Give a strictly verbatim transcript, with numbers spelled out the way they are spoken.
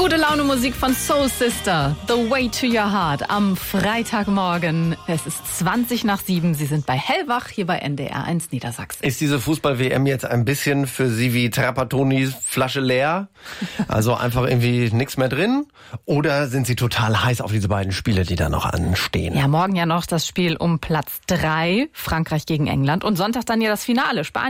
Gute Laune Musik von Soul Sister, The Way to Your Heart am Freitagmorgen. Es ist zwanzig nach sieben. Sie sind bei Hellwach hier bei N D R eins Niedersachsen. Ist diese Fußball-W M jetzt ein bisschen für Sie wie Trapattoni Flasche leer? Also einfach irgendwie nichts mehr drin? Oder sind Sie total heiß auf diese beiden Spiele, die da noch anstehen? Ja, morgen ja noch das Spiel um Platz drei, Frankreich gegen England. Und Sonntag dann ja das Finale, Spanien